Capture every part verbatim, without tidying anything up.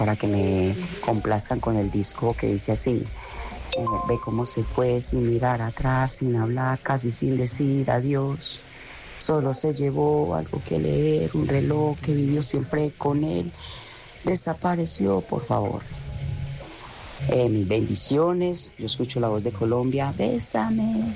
para que me complazcan con el disco que dice así. Eh, ve cómo se fue sin mirar atrás, sin hablar, casi sin decir adiós. Solo se llevó algo que leer, un reloj que vivió siempre con él. Desapareció, por favor. Eh, mis bendiciones, yo escucho la voz de Colombia. Bésame.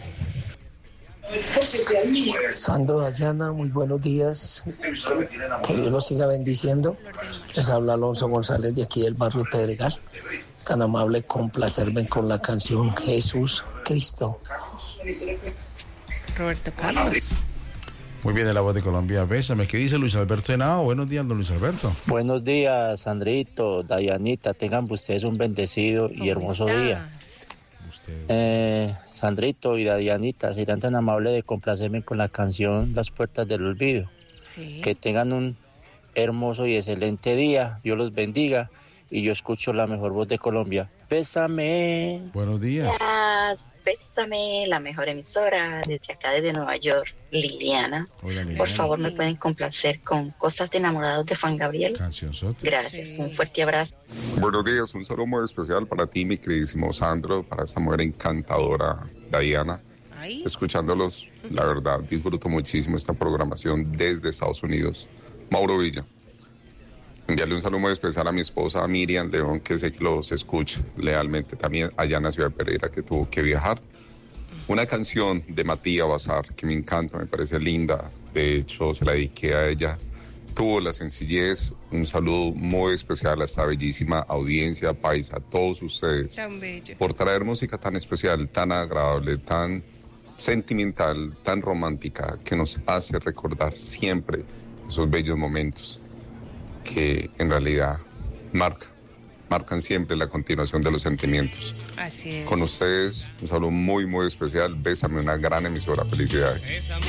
Sandro, Dayana, muy buenos días. Que Dios los siga bendiciendo. Les habla Alonso González de aquí del barrio Pedregal. Tan amable complacerme con la canción Jesús Cristo. Roberto Carlos. Muy bien, de la voz de Colombia, bésame. ¿Qué dice Luis Alberto Henao? Buenos días, don Luis Alberto. Buenos días, Sandrito, Dayanita. Tengan ustedes un bendecido y hermoso día. Eh, Sandrito y Dayanita, serán tan amables de complacerme con la canción Las Puertas del Olvido. Sí. Que tengan un hermoso y excelente día. Dios los bendiga. Y yo escucho la mejor voz de Colombia. Bésame. Buenos días. Yes, bésame, la mejor emisora desde acá, desde Nueva York, Liliana. Hola, Liliana. Por favor, me pueden complacer con Cosas de Enamorados de Juan Gabriel. Cancionzote. Gracias, Sí. un fuerte abrazo. Buenos días, un saludo muy especial para ti, mi queridísimo Sandro, para esa mujer encantadora, Diana. Ahí. Escuchándolos, la verdad, disfruto muchísimo esta programación desde Estados Unidos. Mauro Villa. Enviarle un saludo muy especial a mi esposa Miriam León, que sé que los escucha lealmente también allá en la ciudad de Pereira, que tuvo que viajar. Una canción de Matías Bazar que me encanta, me parece linda. De hecho, se la dediqué a ella. Tuvo la sencillez. Un saludo muy especial a esta bellísima audiencia paisa, a todos ustedes, Tan bello. por traer música tan especial, tan agradable, tan sentimental, tan romántica, que nos hace recordar siempre esos bellos momentos que en realidad marcan, marcan siempre la continuación de los sentimientos. Así es. Con ustedes, un saludo muy, muy especial. Bésame, una gran emisora. Felicidades.